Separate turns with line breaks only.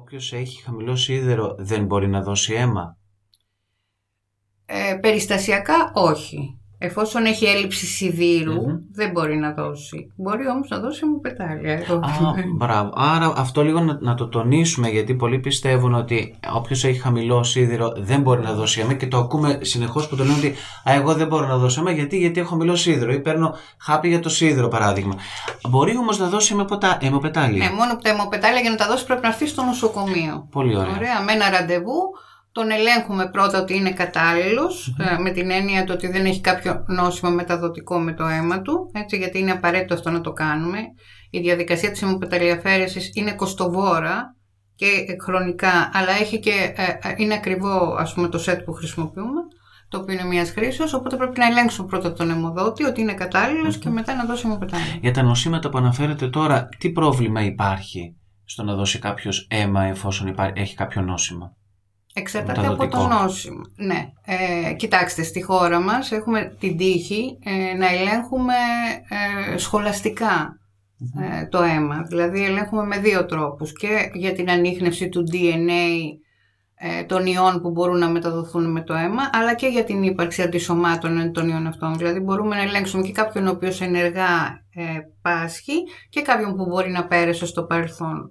όποιος έχει χαμηλό σίδερο δεν μπορεί να δώσει αίμα?
Περιστασιακά όχι. Εφόσον έχει έλλειψη σιδήρου, δεν μπορεί να δώσει. Μπορεί όμως να δώσει αιμοπετάλια.
Μπράβο. Άρα αυτό λίγο να το τονίσουμε, γιατί πολλοί πιστεύουν ότι όποιος έχει χαμηλό σίδηρο δεν μπορεί να δώσει αίμα, και το ακούμε συνεχώς που το λένε ότι εγώ δεν μπορώ να δώσω αίμα γιατί έχω χαμηλό σίδηρο ή παίρνω χάπι για το σίδηρο, παράδειγμα. Μπορεί όμως να δώσει αιμοπετάλια.
Ναι, μόνο που τα αιμοπετάλια για να τα δώσει πρέπει να έρθει στο νοσοκομείο.
Πολύ ωραία.
Με ένα ραντεβού. Τον ελέγχουμε πρώτα ότι είναι κατάλληλος, με την έννοια του ότι δεν έχει κάποιο νόσημα μεταδοτικό με το αίμα του, έτσι, γιατί είναι απαραίτητο αυτό να το κάνουμε. Η διαδικασία της αιμοπεταλιαφέρεσης είναι κοστοβόρα και χρονικά, αλλά είναι ακριβό, ας πούμε, το σετ που χρησιμοποιούμε, το οποίο είναι μιας χρήσεως, οπότε πρέπει να ελέγξουμε πρώτα τον αιμοδότη ότι είναι κατάλληλος και μετά να δώσει αιμοπετάλια.
Για τα νοσήματα που αναφέρετε τώρα, τι πρόβλημα υπάρχει στο να δώσει κάποιος αίμα εφόσον έχει κάποιο νόσημα?
Εξαρτάται από το νόσημα. Ναι. Κοιτάξτε, στη χώρα μας έχουμε την τύχη να ελέγχουμε σχολαστικά το αίμα. Δηλαδή ελέγχουμε με δύο τρόπους. Και για την ανίχνευση του DNA των ιών που μπορούν να μεταδοθούν με το αίμα, αλλά και για την ύπαρξη αντισωμάτων των ιών αυτών. Δηλαδή μπορούμε να ελέγξουμε και κάποιον ο οποίος ενεργά πάσχει και κάποιον που μπορεί να πέρασε στο παρελθόν.